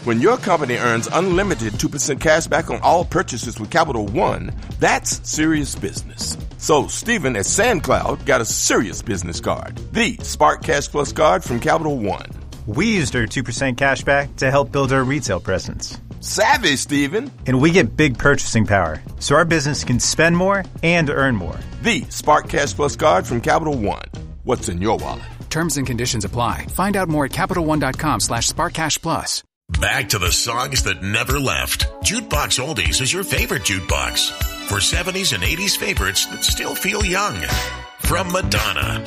When your company earns unlimited 2% cash back on all purchases with Capital One, that's serious business. So Stephen at SandCloud got a serious business card, the Spark Cash Plus card from Capital One. We used our 2% cash back to help build our retail presence. Savvy, Stephen. And we get big purchasing power, so our business can spend more and earn more. The Spark Cash Plus card from Capital One. What's in your wallet? Terms and conditions apply. Find out more at CapitalOne.com/SparkCashPlus. Back to the songs that never left. Jukebox Oldies is your favorite jukebox. For 70s and 80s favorites that still feel young. From Madonna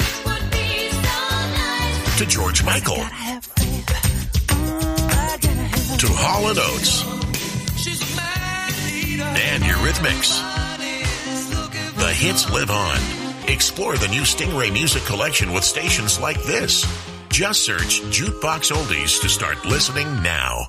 to George Michael to Hall & Oates and Eurythmics. The hits live on. Explore the new Stingray Music Collection with stations like this. Just search Jukebox Oldies to start listening now.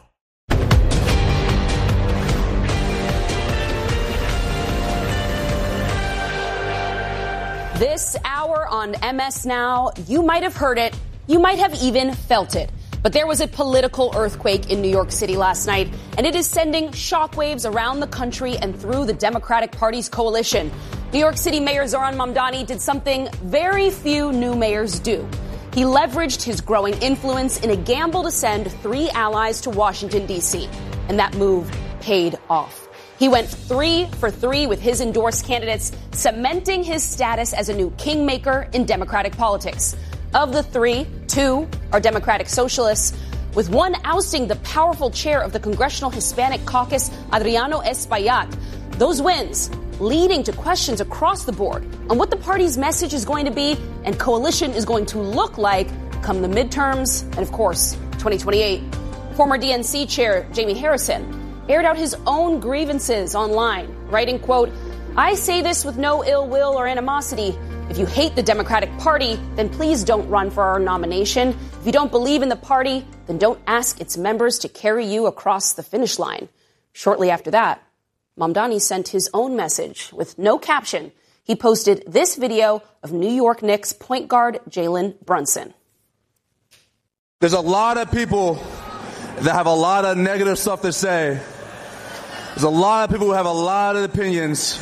This hour on MS Now, you might have heard it, you might have even felt it. But there was a political earthquake in New York City last night, and it is sending shockwaves around the country and through the Democratic Party's coalition. New York City Mayor Zohran Mamdani did something very few new mayors do. He leveraged his growing influence in a gamble to send 3 allies to Washington, D.C., and that move paid off. He went 3 for 3 with his endorsed candidates, cementing his status as a new kingmaker in Democratic politics. Of the 3, 2 are Democratic socialists, with one ousting the powerful chair of the Congressional Hispanic Caucus, Adriano Espaillat. Those wins leading to questions across the board on what the party's message is going to be and coalition is going to look like come the midterms and, of course, 2028. Former DNC chair Jamie Harrison aired out his own grievances online, writing, quote, "I say this with no ill will or animosity. If you hate the Democratic Party, then please don't run for our nomination. If you don't believe in the party, then don't ask its members to carry you across the finish line." Shortly after that, Mamdani sent his own message with no caption. He posted this video of New York Knicks point guard Jalen Brunson. There's a lot of people that have a lot of negative stuff to say. There's a lot of people who have a lot of opinions.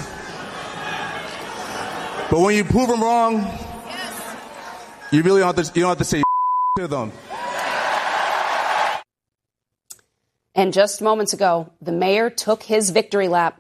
But when you prove them wrong, you really don't have to say to them. And just moments ago, the mayor took his victory lap.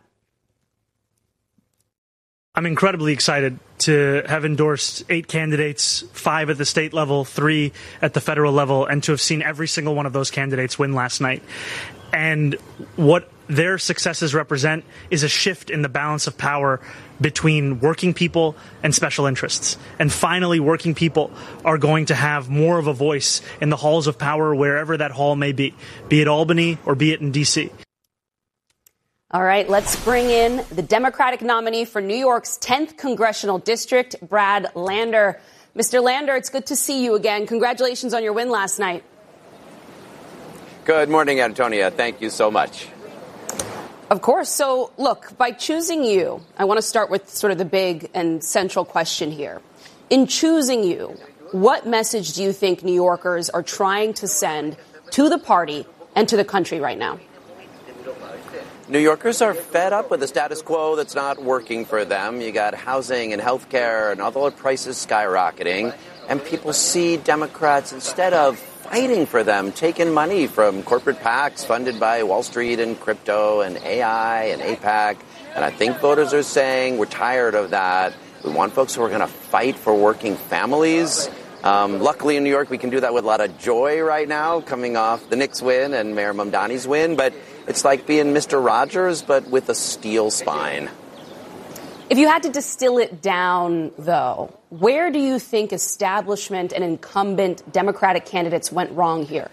I'm incredibly excited to have endorsed 8 candidates, 5 at the state level, 3 at the federal level, and to have seen every single one of those candidates win last night. And what their successes represent is a shift in the balance of power between working people and special interests. And finally, working people are going to have more of a voice in the halls of power, wherever that hall may be it Albany or be it in D.C. All right, let's bring in the Democratic nominee for New York's 10th congressional district, Brad Lander. Mr. Lander, it's good to see you again. Congratulations on your win last night. Good morning, Antonia. Thank you so much. Of course. So, look, by choosing you, I want to start with sort of the big and central question here. In choosing you, what message do you think New Yorkers are trying to send to the party and to the country right now? New Yorkers are fed up with the status quo that's not working for them. You got housing and health care and all the prices skyrocketing. And people see Democrats, instead of fighting for them, taking money from corporate PACs funded by Wall Street and crypto and AI and APAC. And I think voters are saying we're tired of that. We want folks who are going to fight for working families. Luckily in New York, we can do that with a lot of joy right now, coming off the Knicks win and Mayor Mamdani's win. But it's like being Mr. Rogers, but with a steel spine. If you had to distill it down, though, where do you think establishment and incumbent Democratic candidates went wrong here?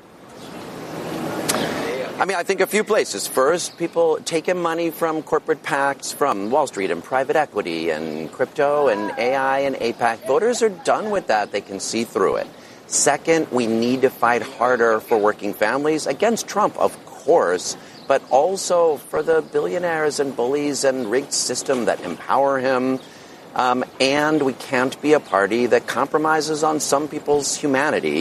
I mean, I think a few places. First, people taking money from corporate PACs, from Wall Street and private equity and crypto and AI and APAC. Voters are done with that. They can see through it. Second, we need to fight harder for working families against Trump, of course, but also for the billionaires and bullies and rigged system that empower him. And we can't be a party that compromises on some people's humanity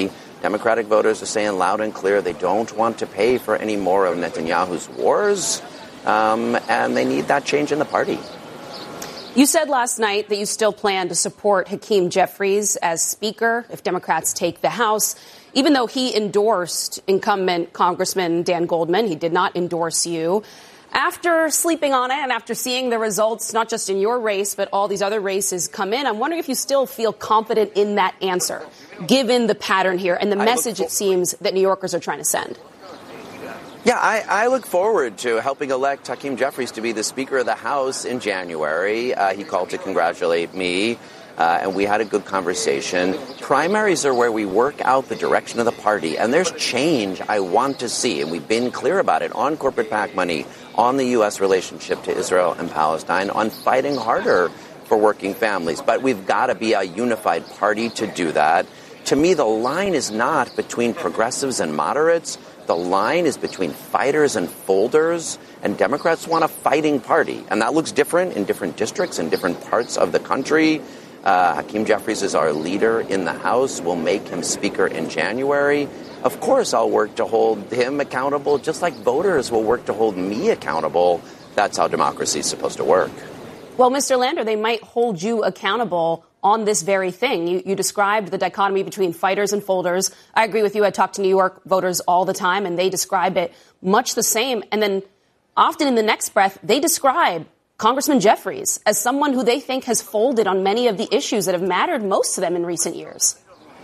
Democratic voters are saying loud and clear they don't want to pay for any more of Netanyahu's wars, and they need that change in the party. You said last night that you still plan to support Hakeem Jeffries as Speaker if Democrats take the House. Even though he endorsed incumbent Congressman Dan Goldman, he did not endorse you. After sleeping on it and after seeing the results, not just in your race, but all these other races come in, I'm wondering if you still feel confident in that answer, given the pattern here and the message it seems that New Yorkers are trying to send. Yeah, I look forward to helping elect Hakeem Jeffries to be the Speaker of the House in January. He called to congratulate me, and we had a good conversation. Primaries are where we work out the direction of the party, and there's change I want to see, and we've been clear about it on corporate PAC money, on the U.S. relationship to Israel and Palestine, on fighting harder for working families. But we've got to be a unified party to do that. To me, the line is not between progressives and moderates. The line is between fighters and folders, and Democrats want a fighting party. And that looks different in different districts in different parts of the country. Hakeem Jeffries is our leader in the House. We'll make him Speaker in January. Of course, I'll work to hold him accountable, just like voters will work to hold me accountable. That's how democracy is supposed to work. Well, Mr. Lander, they might hold you accountable on this very thing. You described the dichotomy between fighters and folders. I agree with you. I talk to New York voters all the time, and they describe it much the same. And then often in the next breath, they describe Congressman Jeffries as someone who they think has folded on many of the issues that have mattered most to them in recent years.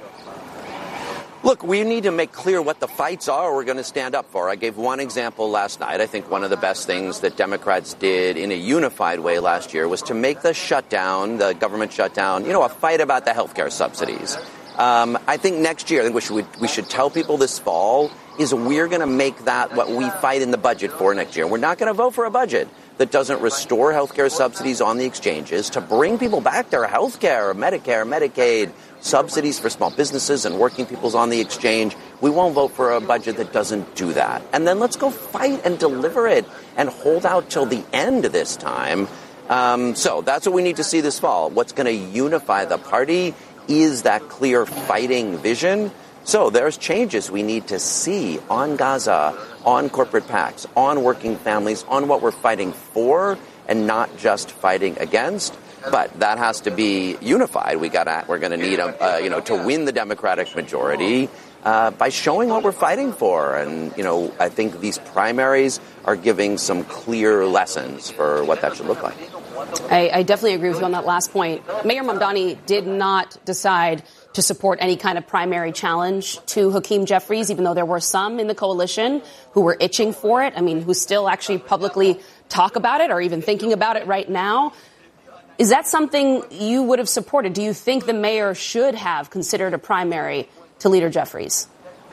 Look, we need to make clear what the fights are we're going to stand up for. I gave one example last night. I think one of the best things that Democrats did in a unified way last year was to make the shutdown, the government shutdown, a fight about the health care subsidies. I think next year, I think we should tell people this fall, is we're going to make that what we fight in the budget for next year. We're not going to vote for a budget that doesn't restore health care subsidies on the exchanges to bring people back their health care, Medicare, Medicaid, subsidies for small businesses and working people's on the exchange. We won't vote for a budget that doesn't do that. And then let's go fight and deliver it and hold out till the end this time. So that's what we need to see this fall. What's going to unify the party is that clear fighting vision. So there's changes we need to see on Gaza, on corporate PACs, on working families, on what we're fighting for and not just fighting against. But that has to be unified. We're going to need to win the Democratic majority by showing what we're fighting for. And, I think these primaries are giving some clear lessons for what that should look like. I definitely agree with you on that last point. Mayor Mamdani did not decide to support any kind of primary challenge to Hakeem Jeffries, even though there were some in the coalition who were itching for it. I mean, who still actually publicly talk about it or even thinking about it right now. Is that something you would have supported? Do you think the mayor should have considered a primary to Leader Jeffries?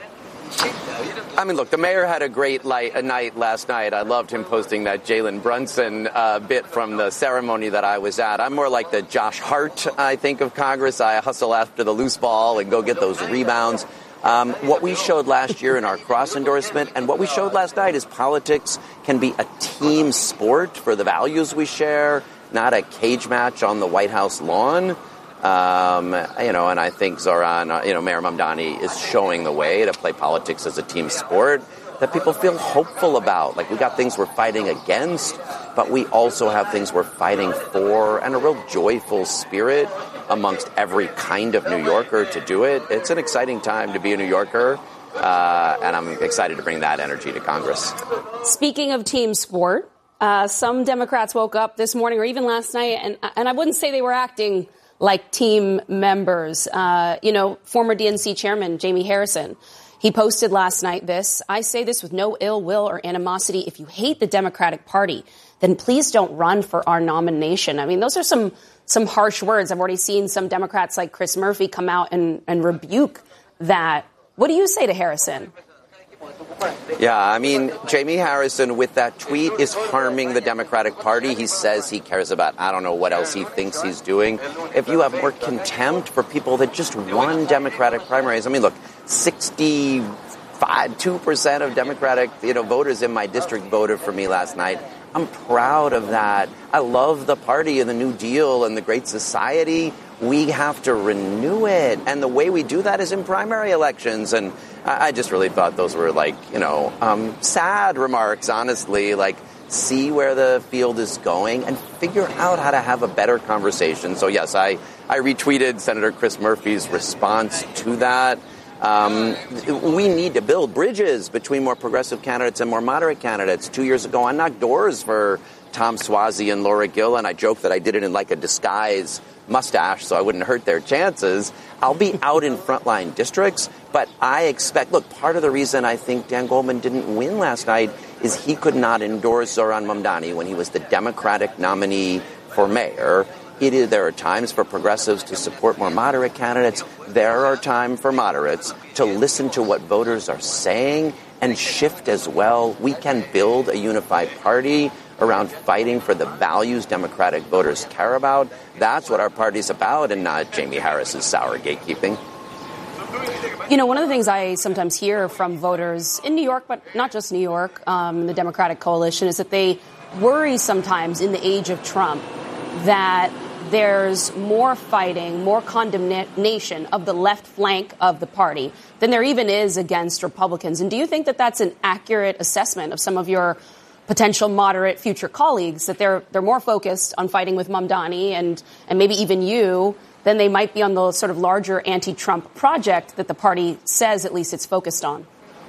I mean, look, the mayor had a great night last night. I loved him posting that Jalen Brunson bit from the ceremony that I was at. I'm more like the Josh Hart, I think, of Congress. I hustle after the loose ball and go get those rebounds. What we showed last year in our cross endorsement and what we showed last night is politics can be a team sport for the values we share, not a cage match on the White House lawn. And I think Zoran, Mayor Mamdani is showing the way to play politics as a team sport that people feel hopeful about. Like, we got things we're fighting against, but we also have things we're fighting for and a real joyful spirit amongst every kind of New Yorker to do it. It's an exciting time to be a New Yorker, and I'm excited to bring that energy to Congress. Speaking of team sport, some Democrats woke up this morning or even last night, and I wouldn't say they were acting like team members. Former DNC chairman Jamie Harrison, he posted last night this: "I say this with no ill will or animosity. If you hate the Democratic Party, then please don't run for our nomination." I mean, those are some harsh words. I've already seen some Democrats like Chris Murphy come out and rebuke that. What do you say to Harrison? Yeah, I mean, Jamie Harrison with that tweet is harming the Democratic Party. He says he cares about, I don't know what else he thinks he's doing. If you have more contempt for people that just won Democratic primaries, I mean, look, 2% of Democratic, voters in my district voted for me last night. I'm proud of that. I love the party and the New Deal and the Great Society. we have to renew it. And the way we do that is in primary elections. And I just really thought those were sad remarks, honestly, see where the field is going and figure out how to have a better conversation. So, yes, I retweeted Senator Chris Murphy's response to that. We need to build bridges between more progressive candidates and more moderate candidates. 2 years ago, I knocked doors for Tom Suozzi and Laura Gill, and I joked that I did it in a disguise mustache so I wouldn't hurt their chances. I'll be out in frontline districts, but I expect, part of the reason I think Dan Goldman didn't win last night is he could not endorse Zohran Mamdani when he was the Democratic nominee for mayor. There are times for progressives to support more moderate candidates. There are times for moderates to listen to what voters are saying and shift as well. We can build a unified party around fighting for the values Democratic voters care about. That's what our party's about, and not Jamie Harris's sour gatekeeping. One of the things I sometimes hear from voters in New York, but not just New York, the Democratic coalition, is that they worry sometimes in the age of Trump that there's more fighting, more condemnation of the left flank of the party than there even is against Republicans. And do you think that that's an accurate assessment of some of your potential moderate future colleagues, that they're more focused on fighting with Mamdani and maybe even you than they might be on the sort of larger anti-Trump project that the party says at least it's focused on?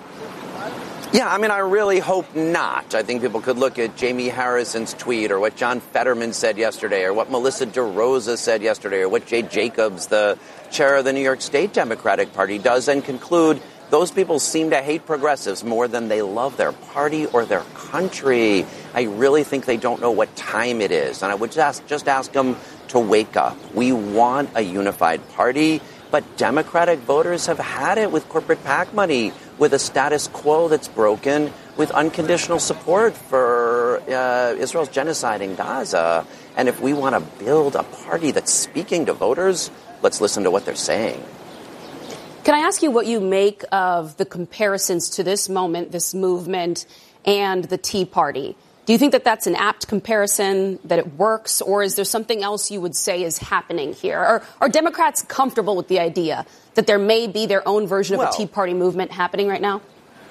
Yeah, I really hope not. I think people could look at Jamie Harrison's tweet or what John Fetterman said yesterday or what Melissa DeRosa said yesterday or what Jay Jacobs, the chair of the New York State Democratic Party, does and conclude those people seem to hate progressives more than they love their party or their country. I really think they don't know what time it is. And I would just ask them to wake up. We want a unified party, but Democratic voters have had it with corporate PAC money, with a status quo that's broken, with unconditional support for Israel's genocide in Gaza. And if we want to build a party that's speaking to voters, let's listen to what they're saying. Can I ask you what you make of the comparisons to this moment, this movement, and the Tea Party? Do you think that that's an apt comparison, that it works, or is there something else you would say is happening here? Or are Democrats comfortable with the idea that there may be their own version of a Tea Party movement happening right now?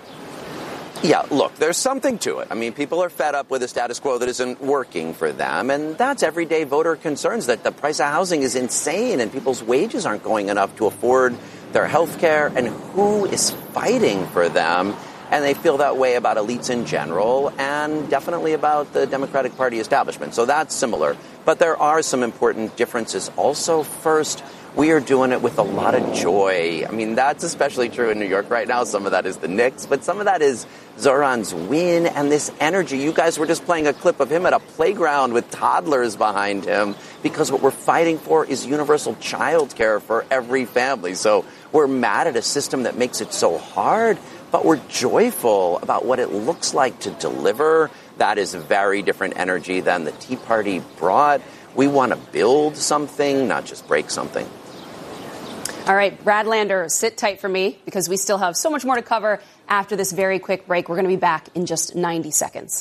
Yeah, look, there's something to it. People are fed up with a status quo that isn't working for them, and that's everyday voter concerns, that the price of housing is insane and people's wages aren't going enough to afford their health care, and who is fighting for them. And they feel that way about elites in general and definitely about the Democratic Party establishment. So that's similar. But there are some important differences also. First, we are doing it with a lot of joy. That's especially true in New York right now. Some of that is the Knicks, but some of that is Zohran's win and this energy. You guys were just playing a clip of him at a playground with toddlers behind him, because what we're fighting for is universal child care for every family. So we're mad at a system that makes it so hard, but we're joyful about what it looks like to deliver. That is a very different energy than the Tea Party brought. We want to build something, not just break something. All right, Brad Lander, sit tight for me, because we still have so much more to cover after this very quick break. We're going to be back in just 90 seconds.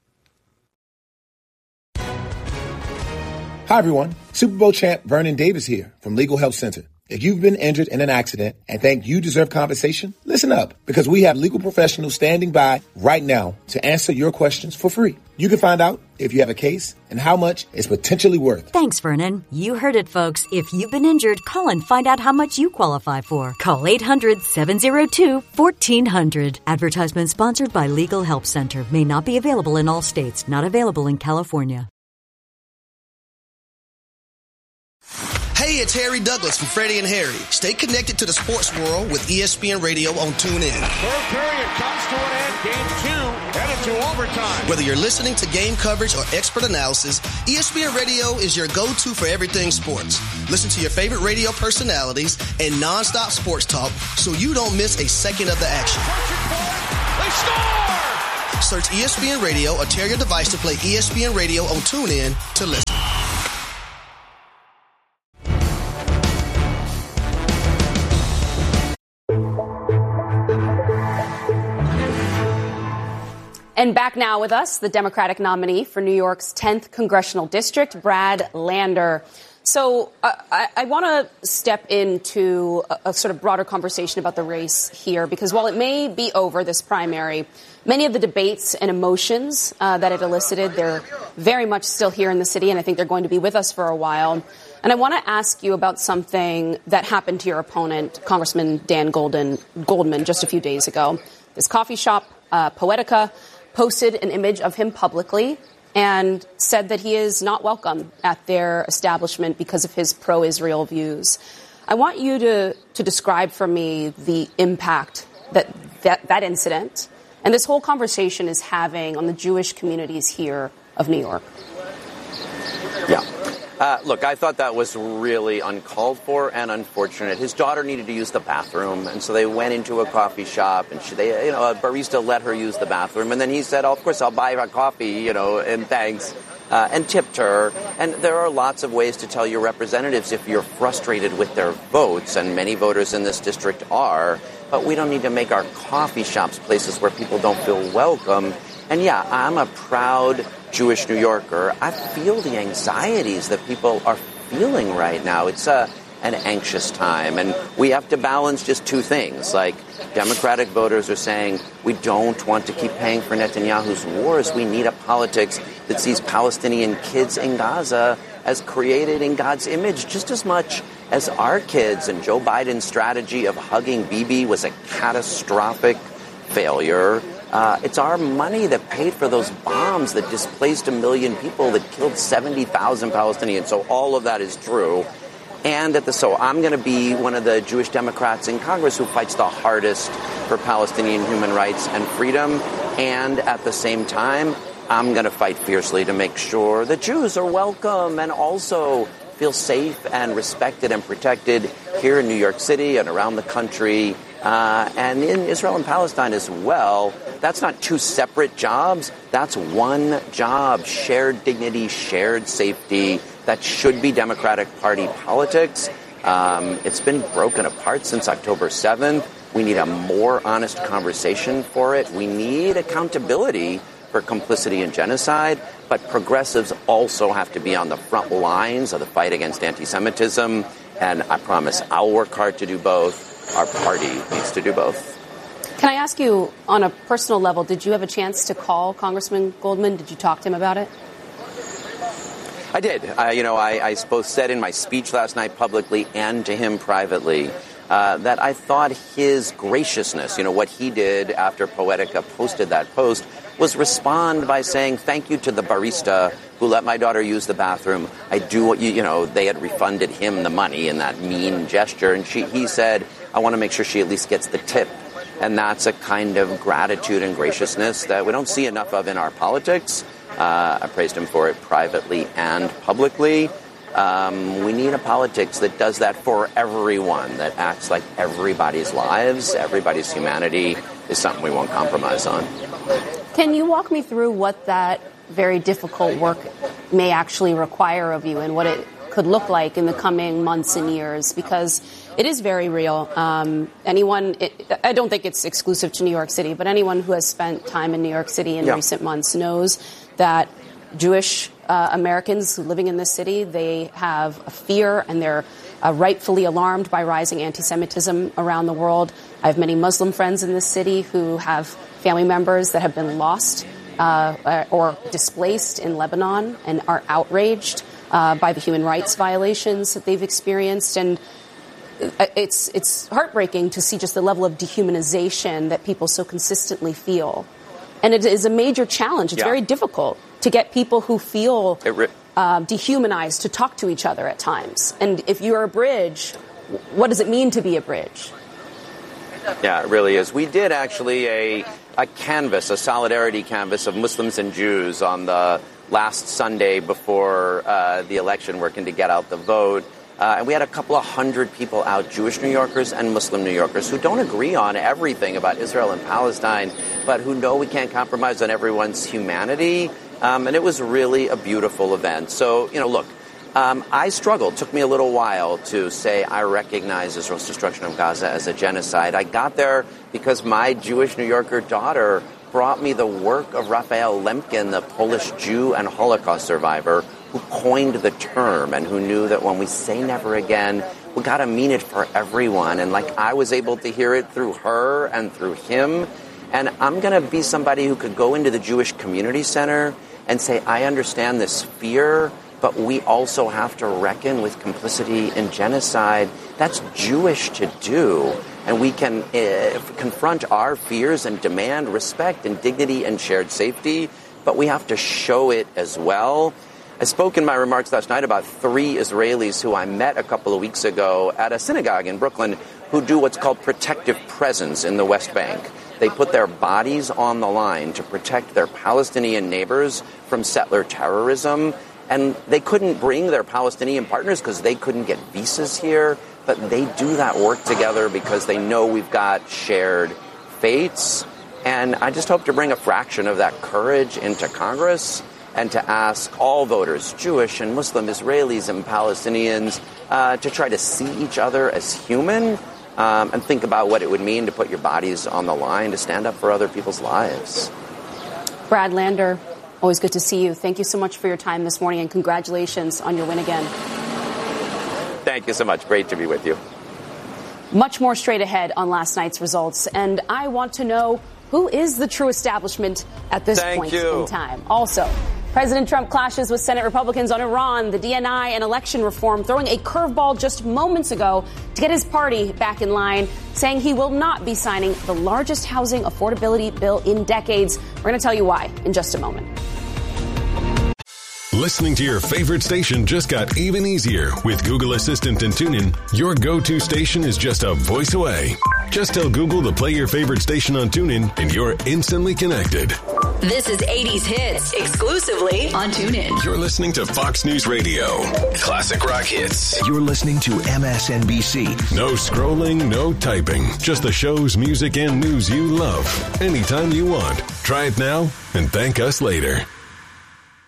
Hi, everyone. Super Bowl champ Vernon Davis here from Legal Help Center. If you've been injured in an accident and think you deserve compensation, listen up, because we have legal professionals standing by right now to answer your questions for free. You can find out if you have a case and how much it's potentially worth. Thanks, Vernon. You heard it, folks. If you've been injured, call and find out how much you qualify for. Call 800-702-1400. Advertisement sponsored by Legal Help Center. May not be available in all states. Not available in California. Hey, it's Harry Douglas from Freddie and Harry. Stay connected to the sports world with ESPN Radio on TuneIn. Third period comes to an end. Game 2 headed to overtime. Whether you're listening to game coverage or expert analysis, ESPN Radio is your go-to for everything sports. Listen to your favorite radio personalities and nonstop sports talk so you don't miss a second of the action. They score! Search ESPN Radio or tell your device to play ESPN Radio on TuneIn to listen. And back now with us, the Democratic nominee for New York's 10th congressional district, Brad Lander. So I want to step into a sort of broader conversation about the race here, because while it may be over, this primary, many of the debates and emotions that it elicited, they're very much still here in the city, and I think they're going to be with us for a while. And I want to ask you about something that happened to your opponent, Congressman Dan Goldman, just a few days ago. This coffee shop, Poetica, posted an image of him publicly and said that he is not welcome at their establishment because of his pro-Israel views. I want you to describe for me the impact that incident and this whole conversation is having on the Jewish communities here of New York. Yeah. Look, I thought that was really uncalled for and unfortunate. His daughter needed to use the bathroom, and so they went into a coffee shop, and a barista let her use the bathroom, and then he said, "Oh, of course, I'll buy her a coffee, and thanks," and tipped her. And there are lots of ways to tell your representatives if you're frustrated with their votes, and many voters in this district are, but we don't need to make our coffee shops places where people don't feel welcome. And yeah, I'm a proud Jewish New Yorker. I feel the anxieties that people are feeling right now. It's an anxious time, and we have to balance just two things. Like, Democratic voters are saying we don't want to keep paying for Netanyahu's wars. We need a politics that sees Palestinian kids in Gaza as created in God's image just as much as our kids. And Joe Biden's strategy of hugging Bibi was a catastrophic failure. It's our money that paid for those bombs that displaced 1 million people, that killed 70,000 Palestinians. So all of that is true. And so I'm going to be one of the Jewish Democrats in Congress who fights the hardest for Palestinian human rights and freedom. And at the same time, I'm going to fight fiercely to make sure that Jews are welcome and also feel safe and respected and protected here in New York City and around the country. And in Israel and Palestine as well. That's not two separate jobs. That's one job. Shared dignity, shared safety. That should be Democratic Party politics. It's been broken apart since October 7th. We need a more honest conversation for it. We need accountability for complicity in genocide. But progressives also have to be on the front lines of the fight against anti-Semitism. And I promise I'll work hard to do both. Our party needs to do both. Can I ask you, on a personal level, did you have a chance to call Congressman Goldman? Did you talk to him about it? I did. I both said in my speech last night publicly and to him privately that I thought his graciousness, what he did after Poetica posted that post, was respond by saying thank you to the barista who let my daughter use the bathroom. I do what they had refunded him the money in that mean gesture. And he said, I want to make sure she at least gets the tip. And that's a kind of gratitude and graciousness that we don't see enough of in our politics. I praised him for it privately and publicly. We need a politics that does that for everyone, that acts like everybody's lives, everybody's humanity is something we won't compromise on. Can you walk me through what that very difficult work may actually require of you and what it could look like in the coming months and years? Because it is very real. I don't think it's exclusive to New York City, but anyone who has spent time in New York City in recent months knows that Jewish Americans living in this city, they have a fear and they're rightfully alarmed by rising anti-Semitism around the world. I have many Muslim friends in this city who have family members that have been lost or displaced in Lebanon and are outraged by the human rights violations that they've experienced. And it's heartbreaking to see just the level of dehumanization that people so consistently feel. And it is a major challenge. It's very difficult to get people who feel dehumanized to talk to each other at times. And if you're a bridge, what does it mean to be a bridge? Yeah, it really is. We did actually a canvas, a solidarity canvas of Muslims and Jews on the last Sunday before the election, working to get out the vote. And we had a couple of hundred people out, Jewish New Yorkers and Muslim New Yorkers, who don't agree on everything about Israel and Palestine, but who know we can't compromise on everyone's humanity. And it was really a beautiful event. So, look, I struggled. It took me a little while to say I recognize Israel's destruction of Gaza as a genocide. I got there because my Jewish New Yorker daughter brought me the work of Raphael Lemkin, the Polish Jew and Holocaust survivor, who coined the term and who knew that when we say never again, we got to mean it for everyone. And like I was able to hear it through her and through him. And I'm going to be somebody who could go into the Jewish Community Center and say, I understand this fear, but we also have to reckon with complicity in genocide. That's Jewish to do. And we can confront our fears and demand respect and dignity and shared safety, but we have to show it as well. I spoke in my remarks last night about 3 Israelis who I met a couple of weeks ago at a synagogue in Brooklyn who do what's called protective presence in the West Bank. They put their bodies on the line to protect their Palestinian neighbors from settler terrorism. And they couldn't bring their Palestinian partners because they couldn't get visas here. But they do that work together because they know we've got shared fates. And I just hope to bring a fraction of that courage into Congress and to ask all voters, Jewish and Muslim, Israelis and Palestinians, to try to see each other as human and think about what it would mean to put your bodies on the line, to stand up for other people's lives. Brad Lander, always good to see you. Thank you so much for your time this morning, and congratulations on your win again. Thank you so much. Great to be with you. Much more straight ahead on last night's results, and I want to know who is the true establishment at this point in time. Also, President Trump clashes with Senate Republicans on Iran, the DNI, and election reform, throwing a curveball just moments ago to get his party back in line, saying he will not be signing the largest housing affordability bill in decades. We're going to tell you why in just a moment. Listening to your favorite station just got even easier. With Google Assistant and TuneIn, your go-to station is just a voice away. Just tell Google to play your favorite station on TuneIn, and you're instantly connected. This is 80s Hits, exclusively on TuneIn. You're listening to Fox News Radio. Classic rock hits. You're listening to MSNBC. No scrolling, no typing. Just the shows, music, and news you love. Anytime you want. Try it now and thank us later.